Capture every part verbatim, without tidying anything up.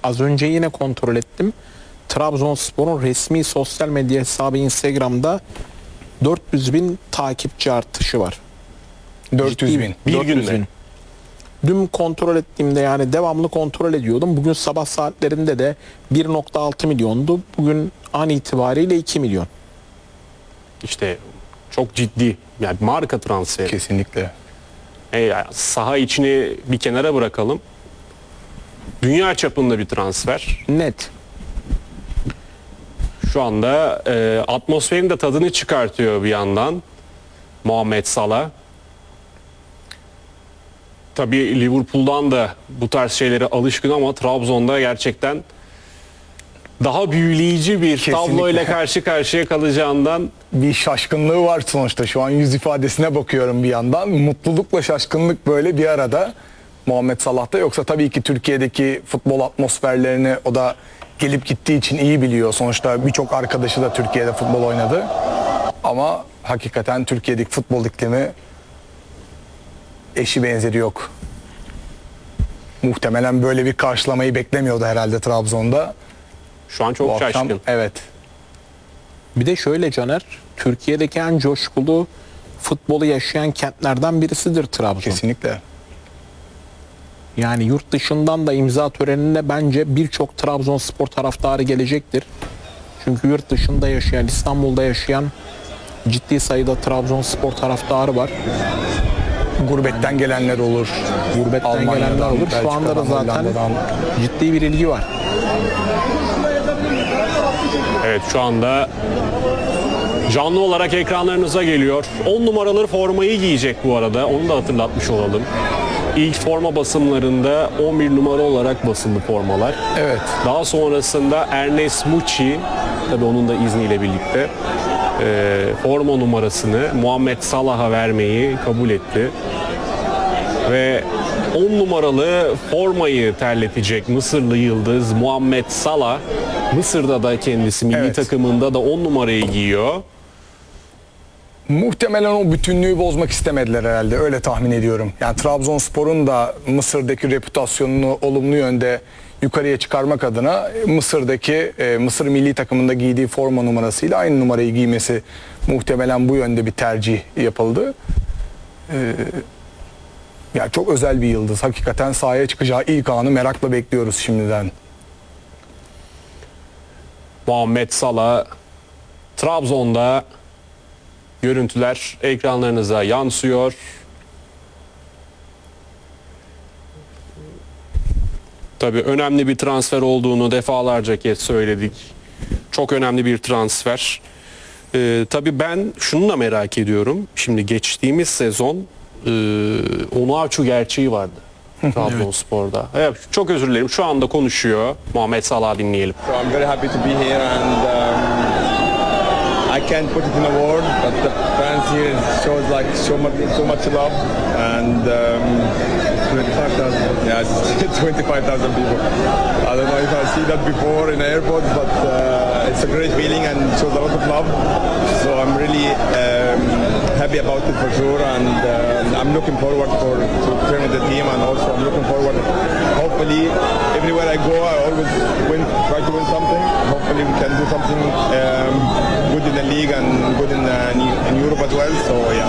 Az önce yine kontrol ettim. Trabzonspor'un resmi sosyal medya hesabı Instagram'da dört yüz bin takipçi artışı var. dört yüz bin. Bir dört yüz günde. bin. Dün kontrol ettiğimde, yani devamlı kontrol ediyordum. Bugün sabah saatlerinde de bir nokta altı milyondu. Bugün an itibariyle iki milyon. İşte çok ciddi, yani marka transferi. Kesinlikle. E, yani saha içini bir kenara bırakalım. Dünya çapında bir transfer. Net. Şu anda e, atmosferin de tadını çıkartıyor bir yandan Muhammed Salah. Tabii Liverpool'dan da bu tarz şeylere alışkın ama Trabzon'da gerçekten daha büyüleyici bir Kesinlikle. tabloyla karşı karşıya kalacağından Bir şaşkınlığı var sonuçta. Şu an yüz ifadesine bakıyorum bir yandan. Mutlulukla şaşkınlık böyle bir arada Muhammed Salah'ta. Yoksa tabii ki Türkiye'deki futbol atmosferlerini o da gelip gittiği için iyi biliyor. Sonuçta birçok arkadaşı da Türkiye'de futbol oynadı. Ama hakikaten Türkiye'deki futbol iklimi eşi benzeri yok. Muhtemelen böyle bir karşılamayı beklemiyordu herhalde Trabzon'da. şu an çok Bu akşam, şaşkın. evet. Bir de şöyle Caner, Türkiye'deki en coşkulu futbolu yaşayan kentlerden birisidir Trabzon. Kesinlikle. Yani yurt dışından da imza törenine bence birçok Trabzonspor taraftarı gelecektir. Çünkü yurt dışında yaşayan, İstanbul'da yaşayan ciddi sayıda Trabzonspor taraftarı var. Gurbetten gelenler olur. Gurbetten Almanya'dan, gelenler olur. Şu anda da Belçika'dan, zaten Hollanda'dan. ciddi bir ilgi var. Evet, şu anda canlı olarak ekranlarınıza geliyor. on numaralı formayı giyecek bu arada. Onu da hatırlatmış olalım. İlk forma basımlarında on bir numara olarak basıldı formalar. Evet. Daha sonrasında Ernest Muçi, tabii onun da izniyle birlikte e, forma numarasını Muhammed Salah'a vermeyi kabul etti. Ve on numaralı formayı terletecek Mısırlı yıldız Muhammed Salah. Mısır'da da kendisi milli Evet. takımında da on numarayı giyiyor. Muhtemelen o bütünlüğü bozmak istemediler herhalde. Öyle tahmin ediyorum. Yani Trabzonspor'un da Mısır'daki reputasyonunu olumlu yönde yukarıya çıkarmak adına Mısır'daki e, Mısır milli takımında giydiği forma numarasıyla aynı numarayı giymesi muhtemelen bu yönde bir tercih yapıldı. Ee, yani çok özel bir yıldız. Hakikaten sahaya çıkacağı ilk anı merakla bekliyoruz şimdiden. Muhammed Salah Trabzon'da, görüntüler ekranlarınıza yansıyor. Tabii önemli bir transfer olduğunu defalarca kez söyledik. Çok önemli bir transfer. Ee, tabii ben şunu da merak ediyorum. Şimdi geçtiğimiz sezon e, Onuachu gerçeği vardı Trabzonspor'da. Evet, çok özür dilerim. Şu anda konuşuyor. Muhammed Salah dinleyelim. So I'm very happy to be here, and um, I can't put it in a word, but the fans here shows like so much, so much love, and um, twenty-five thousand. Yes, twenty-five thousand people. I don't know if I see that before in the airport, but uh, it's a great feeling and shows a lot of love. So I'm really um, happy about it for sure, and uh, I'm looking forward for to train with the team, and also I'm looking forward. Hopefully, everywhere I go, I always win, try to win something. Hopefully, we can do something um, good in the league and good in, uh, in Europe as well. So yeah.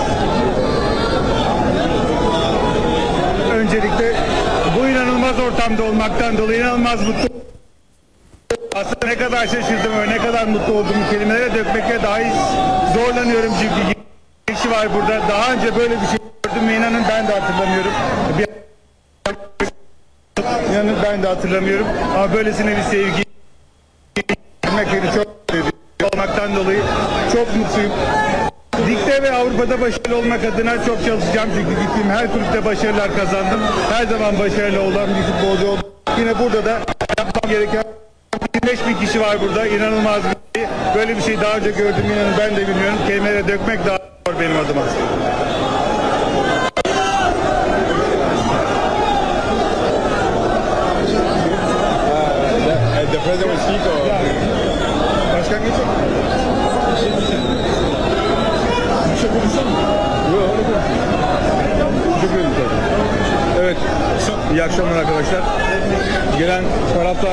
Öncelikle bu inanılmaz ortamda olmaktan dolayı inanılmaz mutlu. Aslında ne kadar şaşırdım ve ne kadar mutlu olduğumu kelimelere dökmekle dahi zorlanıyorum çünkü kişi var burada. Daha önce böyle bir şey gördüm ve inanın ben de hatırlamıyorum. Bir... İnanın ben de hatırlamıyorum. Ama böylesine bir sevgi görmek beni çok olmaktan dolayı çok mutluyum. Ligde ve Avrupa'da başarılı olmak adına çok çalışacağım çünkü gittiğim her kulüpte başarılar kazandım. Her zaman başarılı olan bir futbolcu oldum. Yine burada da yapmam gereken yirmi beş bin kişi var burada. İnanılmaz bir şey. Böyle bir şey daha önce gördüm, inanın ben de bilmiyorum. Kelimelere dökmek daha zor benim adıma. Uh, the president will speak or... Başkan geçecek. Evet, iyi akşamlar arkadaşlar. Gelen taraftar